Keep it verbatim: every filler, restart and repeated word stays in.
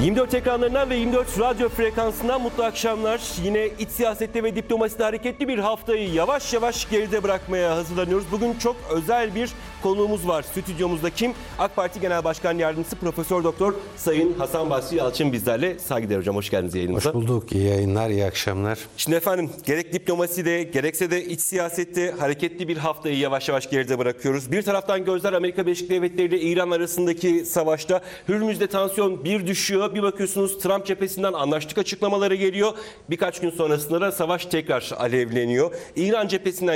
yirmi dört ekranlarından ve yirmi dört radyo frekansından mutlu akşamlar. Yine iç siyasette ve diplomaside hareketli bir haftayı yavaş yavaş geride bırakmaya hazırlanıyoruz. Bugün çok özel bir konuğumuz var stüdyomuzda. Kim? AK Parti Genel Başkan Yardımcısı Profesör Doktor Sayın Hasan Basri Yalçın bizlerle. Saygıdeğer hocam, hoş geldiniz yayınımıza. Hoş bulduk. İyi yayınlar, iyi akşamlar. Şimdi efendim, gerek diplomaside gerekse de iç siyasette hareketli bir haftayı yavaş yavaş geride bırakıyoruz. Bir taraftan gözler Amerika Birleşik Devletleri ile İran arasındaki savaşta. Hürmüz'de tansiyon bir düşüyor. Bir bakıyorsunuz Trump cephesinden anlaştık açıklamaları geliyor. Birkaç gün sonrasında da savaş tekrar alevleniyor. İran cephesinden